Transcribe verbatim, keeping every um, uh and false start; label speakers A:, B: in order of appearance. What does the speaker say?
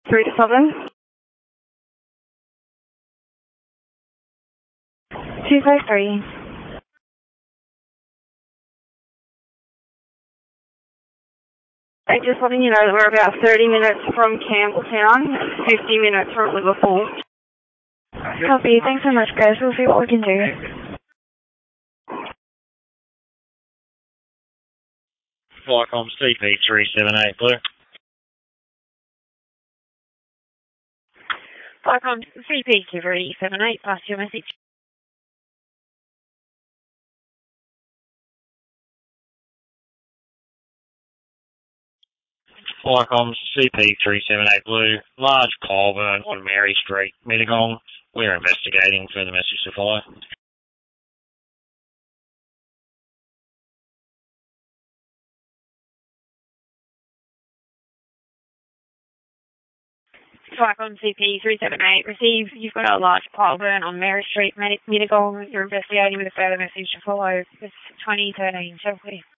A: three seven. two five three. I'm just letting you know that we're about thirty minutes from Campbelltown, fifty minutes from Liverpool. Copy. Thanks so much, guys. We'll see what we can do.
B: Flycom C P three seven eight, Blue.
C: Flycom C P three seven eight, pass your message.
B: Flycom C P three seven eight, Blue. Large coal burn on Mary Street, Mittagong. We're investigating. Further message to follow.
C: Flycom C P three seven eight, receive. You've got a large pile burn on Mary Street, Mittagong. You're investigating with a further message to follow. It's twenty thirteen, Chelsea.